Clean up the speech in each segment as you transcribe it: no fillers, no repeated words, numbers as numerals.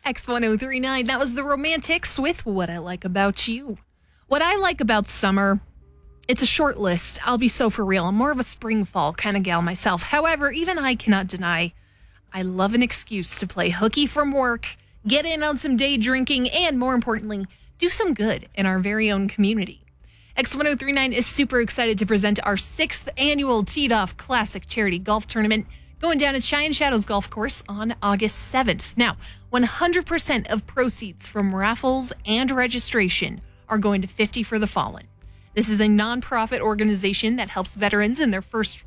X1039. That was the Romantics with What I Like About You. What I like about summer, it's a short list. I'll be so for real. I'm more of a spring fall kind of gal myself. However, even I cannot deny I love an excuse to play hooky from work, get in on some day drinking, and more importantly, do some good in our very own community. X1039 is super excited to present our 6th annual Teed Off Classic Charity Golf Tournament going down at Cheyenne Shadows Golf Course on August 7th. Now, 100% of proceeds from raffles and registration are going to 50 for the Fallen. This is a nonprofit organization that helps veterans and first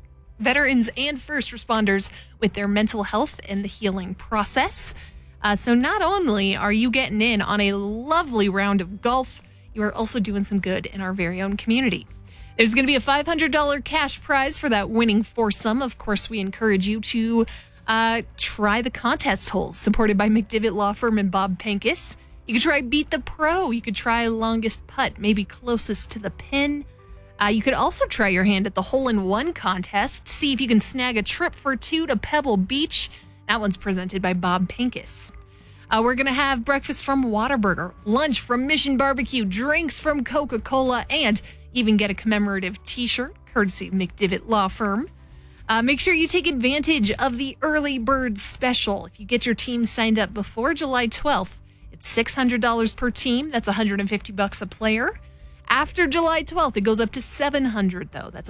responders with their mental health and the healing process. So not only are you getting in on a lovely round of golf, you are also doing some good in our very own community. There's going to be a $500 cash prize for that winning foursome. Of course, we encourage you to try the contest holes supported by McDivitt Law Firm and Bob Pincus. You could try Beat the Pro. You could try longest putt, maybe closest to the pin. You could also try your hand at the hole-in-one contest to see if you can snag a trip for two to Pebble Beach. That one's presented by Bob Pincus. We're going to have breakfast from Whataburger, lunch from Mission Barbecue, drinks from Coca-Cola, and even get a commemorative t-shirt, courtesy of McDivitt Law Firm. Make sure you take advantage of the early bird special. If you get your team signed up before July 12th, it's $600 per team. That's $150 a player. After July 12th, it goes up to $700, though. That's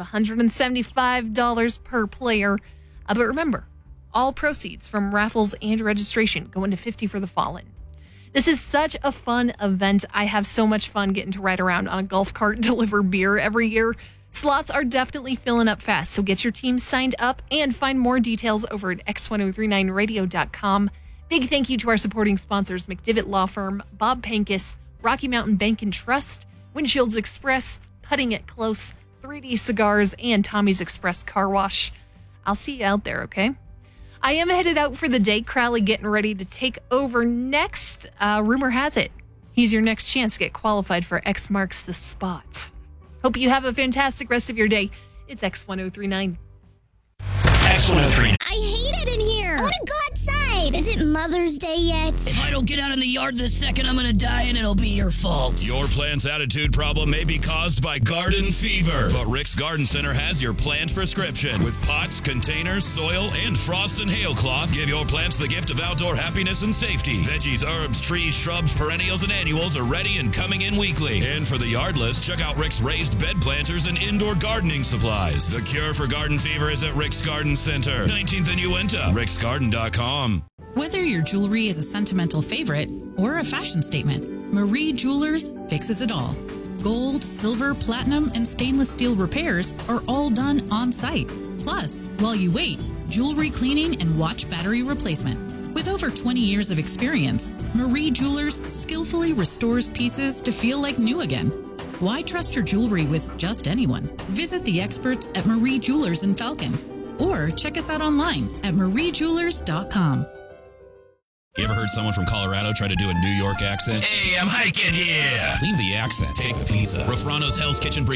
$175 per player. But remember, all proceeds from raffles and registration go into 50 for the Fallen. This is such a fun event. I have so much fun getting to ride around on a golf cart and deliver beer every year. Slots are definitely filling up fast, so get your team signed up and find more details over at x1039radio.com. Big thank you to our supporting sponsors, McDivitt Law Firm, Bob Pincus, Rocky Mountain Bank and Trust, Windshields Express, Putting It Close, 3D Cigars, and Tommy's Express Car Wash. I'll see you out there, okay? I am headed out for the day. Crowley getting ready to take over next. Rumor has it, he's your next chance to get qualified for X Marks the Spot. Hope you have a fantastic rest of your day. It's X1039. X1039. I hate it in here. I want to go outside. Is it Mother's Day yet? If I don't get out in the yard this second, I'm going to die and it'll be your fault. Your plant's attitude problem may be caused by garden fever, but Rick's Garden Center has your plant prescription. With pots, containers, soil, and frost and hail cloth, give your plants the gift of outdoor happiness and safety. Veggies, herbs, trees, shrubs, perennials, and annuals are ready and coming in weekly. And for the yardless, check out Rick's raised bed planters and indoor gardening supplies. The cure for garden fever is at Rick's Garden Center, 19th and Uinta, ricksgarden.com. Whether your jewelry is a sentimental favorite or a fashion statement, Marie Jewelers fixes it all. Gold, silver, platinum, and stainless steel repairs are all done on site. Plus, while you wait, jewelry cleaning and watch battery replacement. With over 20 years of experience, Marie Jewelers skillfully restores pieces to feel like new again. Why trust your jewelry with just anyone? Visit the experts at Marie Jewelers in Falcon or check us out online at mariejewelers.com. You ever heard someone from Colorado try to do a New York accent? Hey, I'm hiking here. Leave the accent. Take the pizza. Rafrano's Hell's Kitchen